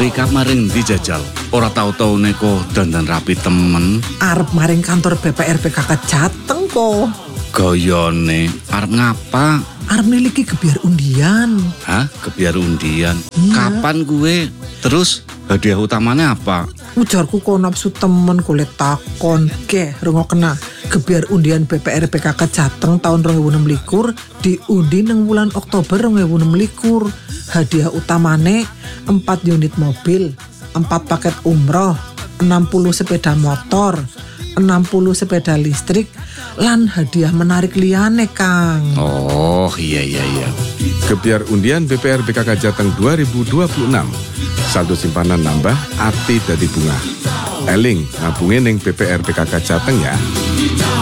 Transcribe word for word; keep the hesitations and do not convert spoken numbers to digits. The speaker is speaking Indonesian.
Rika maring ndi jajal? Ora tau-tau neko dandan rapi temen. Arep maring kantor B P R P K K Jateng kok. Goyone, arep ngapa? Arep miliki gebyar undian. Hah? Kebiar undian? Iya. Kapan gue? Terus hadiah utamanya apa? Ujarku kok nafsu temen kulit takon. Ke, rungokna. Gebyar undian B P R P K K Jateng tahun dua ribu enam belas diundi nang bulan Oktober dua ribu enam belas. Hadiah utamane empat unit mobil, empat paket umroh, enam puluh sepeda motor, enam puluh sepeda listrik, lan hadiah menarik liyane, Kang. Oh, iya iya iya. Gebyar undian B P R P K K Jateng dua ribu dua puluh enam. Saldo simpanan nambah, ati dadi bunga. Eling, nabungin ning B P R P K K Jateng ya.